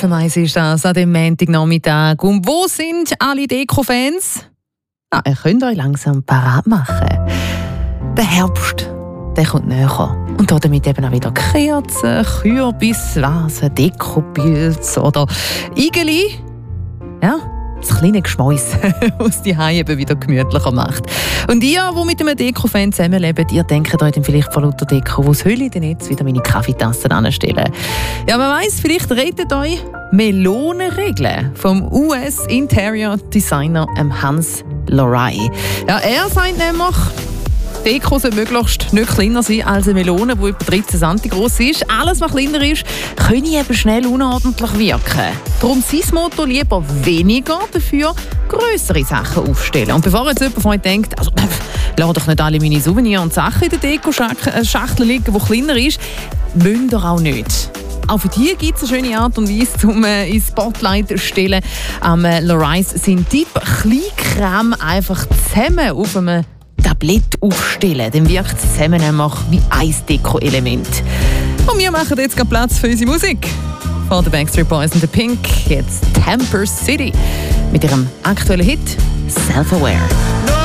FM1 ist das an dem Montagnachmittag. Und wo sind alle Deko-Fans? Ihr könnt euch langsam parat machen. Der Herbst, der kommt näher. Und damit eben auch wieder Kerzen, Kürbis, Vasen, Dekopilze oder Igeli. Ja, das kleine Geschmäus, was die Hause eben wieder gemütlicher macht. Und ihr, die mit einem Deko-Fan zusammenleben, ihr denkt euch dann vielleicht von lauter Deko, wo soll ich denn jetzt wieder meine Kaffeetassen anstellen? Ja, man weiss, vielleicht redet euch Melonenregeln vom US-Interior-Designer Hans Lorai. Ja, er sagt nämlich, Deko soll möglichst nicht kleiner sein als eine Melone, die etwa 13 cm groß ist. Alles, was kleiner ist, kann eben schnell unordentlich wirken. Darum sein Motto: lieber weniger, dafür grössere Sachen aufstellen. Und bevor jetzt jemand von euch denkt, also, lass doch nicht alle meine Souvenirs und Sachen in der Deko-Schachtel liegen, die kleiner ist, müsst ihr auch nicht. Auch für die gibt es eine schöne Art und Weise, um ins Spotlight zu stellen. Lorais sind Tipp: Kleinkram einfach zusammen auf einem Tablett aufstellen. Dann wirkt es zusammen nämlich wie ein Deko-Element. Und wir machen jetzt gerade Platz für unsere Musik. Von den Backstreet Boys und The Pink, jetzt Temper City mit ihrem aktuellen Hit Self-Aware.